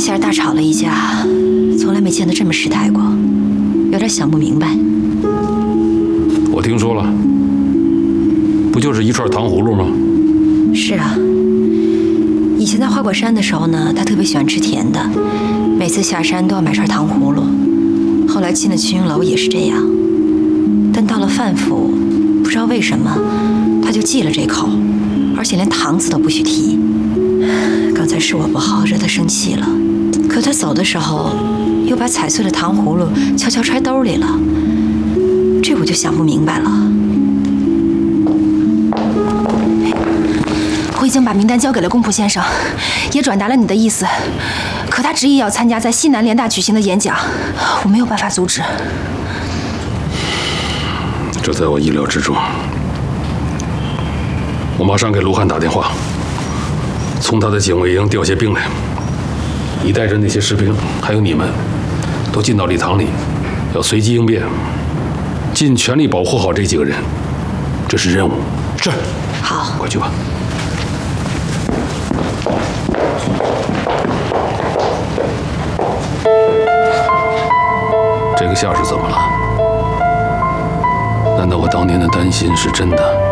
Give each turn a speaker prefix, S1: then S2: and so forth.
S1: 夏儿大吵了一架，从来没见他这么失态过，有点想不明白。
S2: 我听说了，不就是一串糖葫芦吗？
S1: 是啊，以前在花果山的时候呢，他特别喜欢吃甜的，每次下山都要买串糖葫芦。后来进了青云楼也是这样，但到了范府，不知道为什么，他就忌了这口，而且连糖字都不许提。刚才是我不好，惹他生气了。可他走的时候，又把踩碎的糖葫芦悄悄揣兜里了，这我就想不明白了。我已经把名单交给了公仆先生，也转达了你的意思，可他执意要参加在西南联大举行的演讲，我没有办法阻止。
S2: 这在我意料之中。我马上给卢汉打电话，从他的警卫营调些兵来。你带着那些士兵，还有你们，都进到礼堂里，要随机应变，尽全力保护好这几个人。这是任务。是。
S1: 好，
S2: 快去吧。这个夏是怎么了？难道我当年的担心是真的？